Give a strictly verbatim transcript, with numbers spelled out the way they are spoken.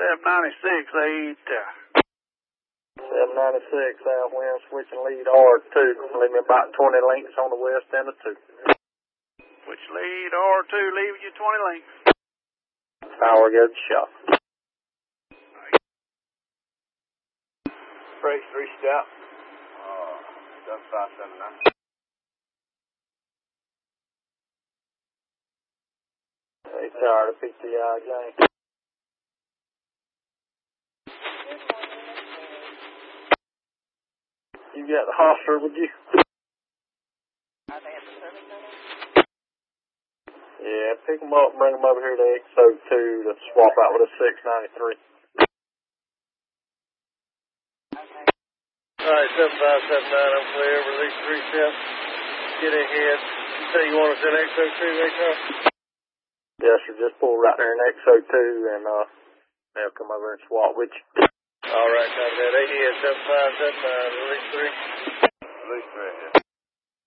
seven ninety-six, lead. seven ninety-six, southwind, switching lead R two. Leave me about twenty links on the west end of two. Which lead R two, leaving you twenty links. Power, good shot. Brakes, three step. Uh, seven five seven nine. Hey, tired of P T I game. You got the hostler with you? Are they at the service center? Yeah, pick them up and bring them over here to X O two to swap out with a six ninety-three. Okay. Alright, seven five seven nine, I'm clear. Release three steps. Get ahead. You say you want us in X O two, H R? Yes, sir. Just pull right there in X O two and uh, they'll come over and swap with you. Alright, copy that. Ahead, seven five seven nine, release three. Release three ahead.